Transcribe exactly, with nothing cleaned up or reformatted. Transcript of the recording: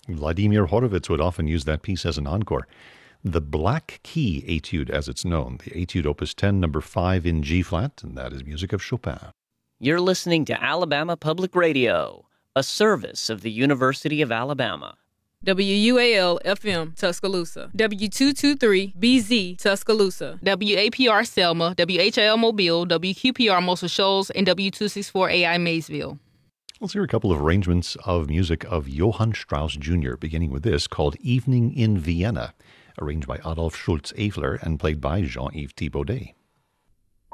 Vladimir Horowitz would often use that piece as an encore. The Black Key Etude, as it's known, the Etude Opus ten, number five in G-flat, and that is music of Chopin. You're listening to Alabama Public Radio, a service of the University of Alabama. W U A L F M Tuscaloosa, W two twenty-three B Z Tuscaloosa, W A P R Selma, W H L Mobile, W Q P R Muscle Shoals, and W two sixty-four A I Maysville. Let's hear a couple of arrangements of music of Johann Strauss Junior, beginning with this called Evening in Vienna, arranged by Adolf Schultz-Eifler and played by Jean-Yves Thibaudet.